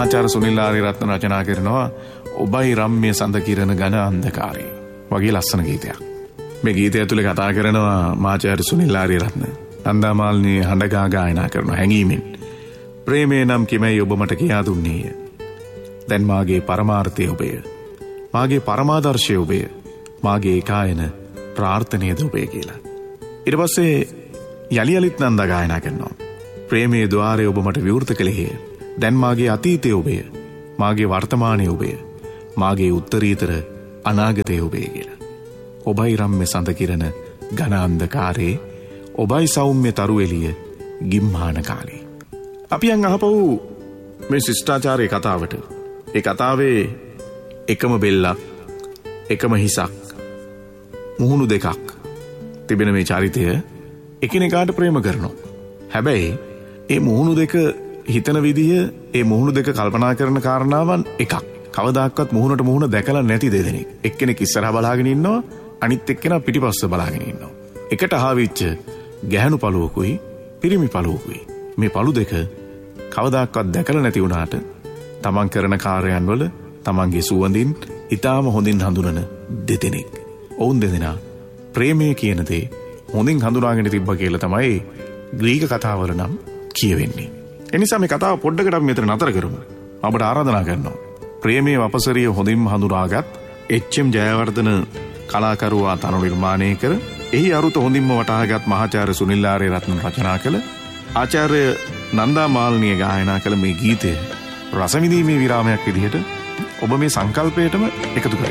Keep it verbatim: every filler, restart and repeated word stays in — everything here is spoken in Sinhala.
මහාචාර්ය සුනිල් ආරියරත්න රචනා කරනවා ඔබයි රම්ම්‍ය සඳ කිරණ ඝන අන්ධකාරේ වගේ ලස්සන ගීතයක්. මේ ගීතය ඇතුලේ කතා කරනවා මහාචාර්ය සුනිල් ආරියරත්න නන්දාමාලිනී හඬගා ගායනා කරන හැඟීමෙන් ප්‍රේමේ නම් කිමයි ඔබ මට කියා දුන්නේය. දැන් මාගේ පරමාර්ථය ඔබය. මාගේ පරමාදර්ශය ඔබය. මාගේ කායන ප්‍රාර්ථනයද ඔබේ කියලා. ඊට පස්සේ යලි යලිත් නන්දා ගායනා කරනවා. ප්‍රේමයේ ద్వාරය ඔබ මට විවෘත කළේය. දැන් මාගේ අතීතය ඔබය. මාගේ වර්තමානය ඔබය. මාගේ උත්තරීතර අනාගතය ඔබේ කියලා. ඔබයි රම්ම්‍ය සඳ කිරණ ඝන අන්ධකාරේ ඔබයි සෞම්‍ය තරු එළිය ගිම්හාන කාලේ. අපි යන් අහපව් මේ ශිෂ්ටාචාරයේ කතාවට. ඒ කතාවේ එකම බෙල්ලක් එකම හිසක් මුහුණු දෙකක් තිබෙන මේ චරිතය එකිනෙකාට ප්‍රේම කරනවා. හැබැයි ඒ මුහුණු දෙක හිතන විදිය ඒ මුහුණු දෙක කල්පනා කරන කාරණාවන් එකක්. කවදාක්වත් මුහුණට මුහුණ දැකලා නැති දෙදෙනෙක්. එක්කෙනෙක් ඉස්සරහා බලාගෙන ඉන්නවා අනිත් එක්කෙනා පිටිපස්ස බලාගෙන ඉන්නවා. එකට ආවිච්ච ගැහණු පළුවකුයි පිරිමි පළුවකුයි. මේ පළු දෙක කවදාක්වත් දැකලා නැති වුණාට තමන් කරන කාර්යයන් වල තමන්ගේ සුවඳින් ඊටාම හොඳින් හඳුනන දෙදෙනෙක්. ඔවුන් දෙදෙනා ප්‍රේමය කියන දේ හොඳින් හඳුනාගෙන තිබ්බා කියලා තමයි ග්‍රීක කතාවල නම් කියවෙන්නේ. එනිසා මේ කතාව පොඩ්ඩකට අපි මෙතන නතර කරමු. අපට ආරාධනා කරනවා. ප්‍රේමයේ වපසරිය හොඳින්ම හඳුනාගත් එච්.එම්. ජයවර්ධන කලාකරුවා තනු නිර්මාණය කර එහි අරුත හොඳින්ම වටහාගත් මහාචාර්ය සුනිල් ආරියරත්න රචනා කළ ආචාර්ය නන්දා මාලිනිය ගායනා කළ මේ ගීතය රසවිඳීමේ විරාමයක් විදිහට ඔබ මේ සංකල්පයටම එකතු කරගන්න.